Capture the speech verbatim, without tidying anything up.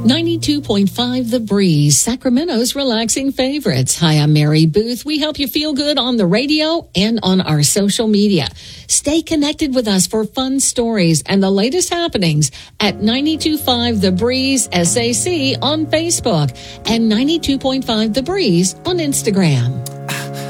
ninety-two point five The Breeze, Sacramento's relaxing favorites. Hi, I'm Mary Booth. We help you feel good on the radio and on our social media. Stay connected with us for fun stories and the latest happenings at ninety-two point five The Breeze S A C on Facebook and ninety-two point five The Breeze on Instagram.